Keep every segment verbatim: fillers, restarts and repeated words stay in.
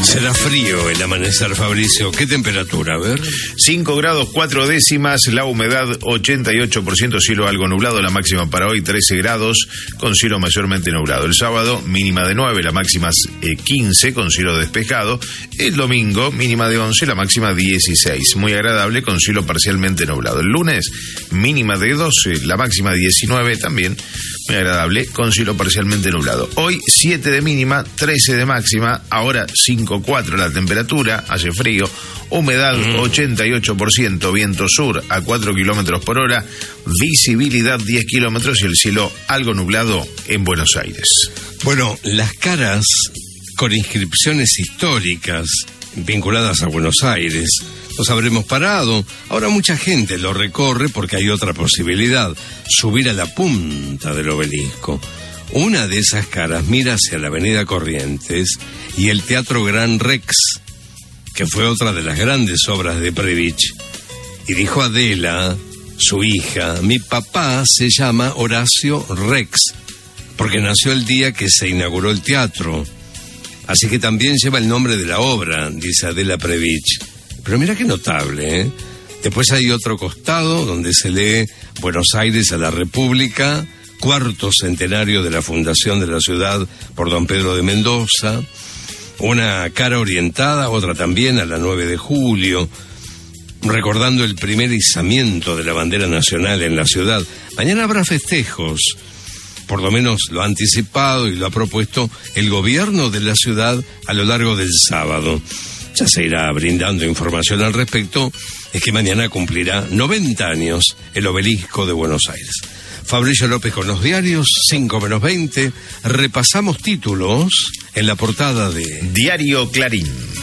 Será frío el amanecer, Fabricio. ¿Qué temperatura? A ver. cinco grados cuatro décimas, la humedad ochenta y ocho por ciento, cielo algo nublado, la máxima para hoy trece grados, con cielo mayormente nublado. El sábado, mínima de nueve, la máxima eh, quince, con cielo despejado. El domingo, mínima de once, la máxima dieciséis, muy agradable, con cielo parcialmente nublado. El lunes, mínima de doce, la máxima diecinueve, también muy agradable, con cielo parcialmente nublado. Hoy, siete de mínima, trece de máxima, ahora cinco coma cuatro la temperatura, hace frío, humedad mm. ochenta y ocho por ciento, viento sur a cuatro kilómetros por hora, visibilidad diez kilómetros y el cielo algo nublado en Buenos Aires. Bueno, las caras con inscripciones históricas vinculadas a Buenos Aires nos habremos parado. Ahora mucha gente lo recorre porque hay otra posibilidad, subir a la punta del obelisco. Una de esas caras mira hacia la avenida Corrientes y el Teatro Gran Rex, que fue otra de las grandes obras de Previch. Y dijo Adela, su hija, mi papá se llama Horacio Rex, porque nació el día que se inauguró el teatro. Así que también lleva el nombre de la obra, dice Adela Previch. Pero mira qué notable, ¿eh? Después hay otro costado donde se lee Buenos Aires a la República, cuarto centenario de la fundación de la ciudad por don Pedro de Mendoza, una cara orientada, otra también a la nueve de julio, recordando el primer izamiento de la bandera nacional en la ciudad. Mañana habrá festejos, por lo menos lo ha anticipado y lo ha propuesto el gobierno de la ciudad a lo largo del sábado. Ya se irá brindando información al respecto. Es que mañana cumplirá noventa años el obelisco de Buenos Aires. Fabricio López con los diarios, cinco menos veinte. Repasamos títulos en la portada de Diario Clarín.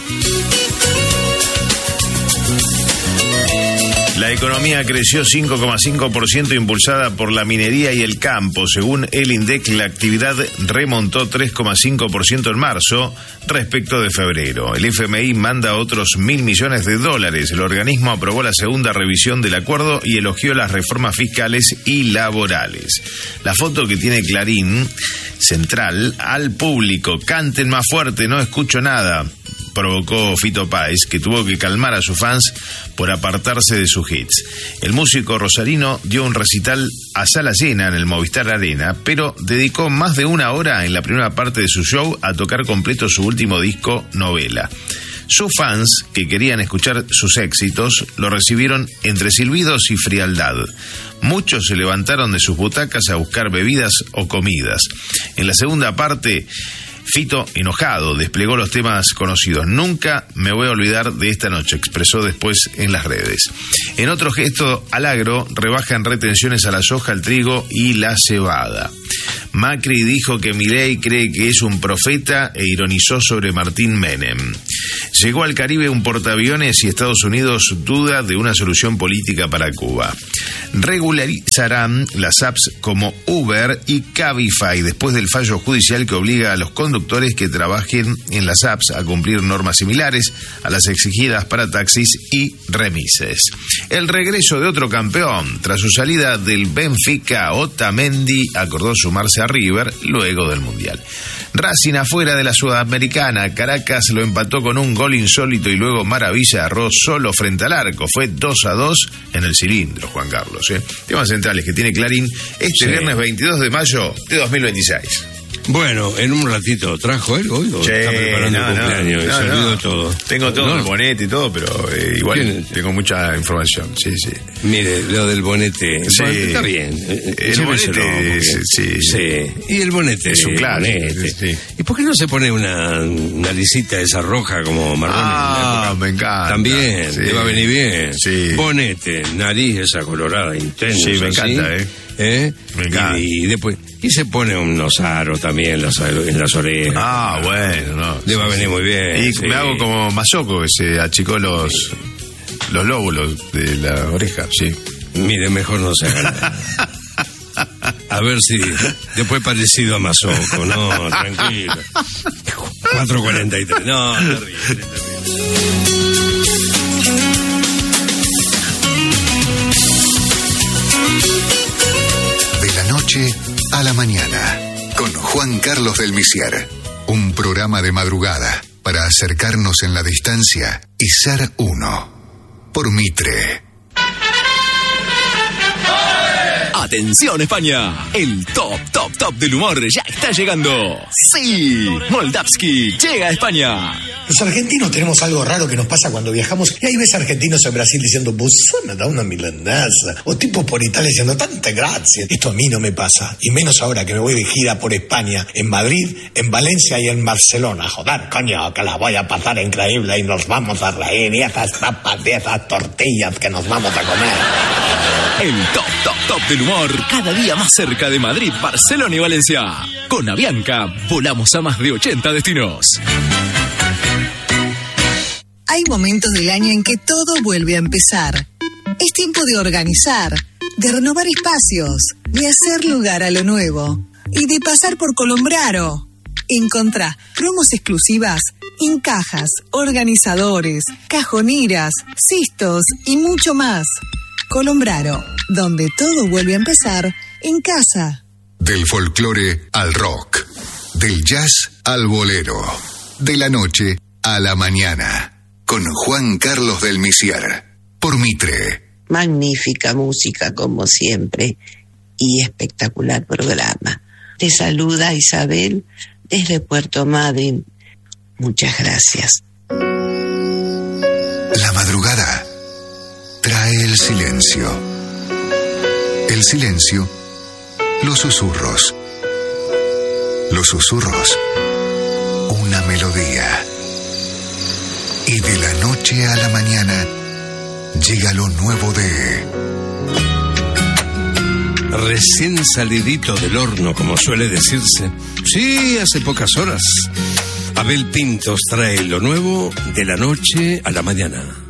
La economía creció cinco coma cinco por ciento impulsada por la minería y el campo. Según el INDEC, la actividad remontó tres coma cinco por ciento en marzo respecto de febrero. El F M I manda otros mil millones de dólares. El organismo aprobó la segunda revisión del acuerdo y elogió las reformas fiscales y laborales. La foto que tiene Clarín, central, al público. Canten más fuerte, no escucho nada, provocó Fito Páez, que tuvo que calmar a sus fans por apartarse de sus hits. El músico rosarino dio un recital a sala llena en el Movistar Arena, pero dedicó más de una hora en la primera parte de su show a tocar completo su último disco, Novela. Sus fans, que querían escuchar sus éxitos, lo recibieron entre silbidos y frialdad. Muchos se levantaron de sus butacas a buscar bebidas o comidas. En la segunda parte, Fito, enojado, desplegó los temas conocidos. Nunca me voy a olvidar de esta noche, expresó después en las redes. En otro gesto al agro, rebajan retenciones a la soja, el trigo y la cebada. Macri dijo que Milei cree que es un profeta e ironizó sobre Martín Menem. Llegó al Caribe un portaaviones y Estados Unidos duda de una solución política para Cuba. Regularizarán las apps como Uber y Cabify después del fallo judicial que obliga a los conductores que trabajen en las apps a cumplir normas similares a las exigidas para taxis y remises. El regreso de otro campeón. Tras su salida del Benfica, Otamendi acordó sumarse a River luego del Mundial. Racing afuera de la Sudamericana. Caracas lo empató con un gol insólito y luego Maravilla erró solo frente al arco. Fue dos a dos en el cilindro, Juan Carlos. ¿eh? Temas centrales que tiene Clarín este sí. viernes veintidós de mayo de dos mil veintiséis. Bueno, en un ratito trajo él hoy, o sí, está preparando no, el cumpleaños, no, se no, olvidó no. todo. Tengo todo ¿No? el bonete y todo, pero eh, igual ¿Tiene? tengo mucha información, sí, sí. Mire, lo del bonete, el sí. bonete está bien. El bonete, sí. sí. Y el bonete. Es un clásico, sí. ¿Y por qué no se pone una naricita esa roja como Marrón? Ah, me encanta. También, sí. le va a venir bien. Sí. Bonete, nariz esa colorada, intensa. Sí, me así. encanta, ¿eh? ¿Eh? Me encanta. Y, y después, y se pone unos aros también en las, en las orejas. Ah, bueno, no. Le va a venir muy bien. Y sí. me hago como Mazoco, que se achicó los, los lóbulos de la oreja, sí. Mire, mejor no se haga nada. A ver si después parecido a Mazoco, no, tranquilo. cuatro cuarenta y tres, no, terrible, terrible. De la noche a la mañana, con Juan Carlos del Misier, un programa de madrugada para acercarnos en la distancia y ser uno. Por Mitre. Atención España, el top, top, top del humor ya está llegando. Sí, Moldavsky llega a España. Los argentinos tenemos algo raro que nos pasa cuando viajamos y ahí ves argentinos en Brasil diciendo "Bussona da una milanesa", o tipos por Italia diciendo "tanta gracia". Esto a mí no me pasa, y menos ahora que me voy de gira por España, en Madrid, en Valencia y en Barcelona. Joder, coño, que la voy a pasar increíble y nos vamos a reír, y esas tapas y esas tortillas que nos vamos a comer. El top, top, top del humor, cada día más cerca de Madrid, Barcelona y Valencia. Con Avianca, volamos a más de ochenta destinos. Hay momentos del año en que todo vuelve a empezar. Es tiempo de organizar, de renovar espacios, de hacer lugar a lo nuevo y de pasar por Colombraro. Encontrá promos exclusivas en cajas, organizadores, cajoneras, cistos y mucho más. Colombraro, donde todo vuelve a empezar en casa. Del folclore al rock, del jazz al bolero, de la noche a la mañana. Con Juan Carlos del Misier, por Mitre. Magnífica música como siempre y espectacular programa. Te saluda Isabel desde Puerto Madryn. Muchas gracias. La madrugada trae el silencio. El silencio, los susurros. Los susurros, una melodía. Y de la noche a la mañana llega lo nuevo de... Recién salidito del horno, como suele decirse. Sí, hace pocas horas. Abel Pintos trae lo nuevo de la noche a la mañana.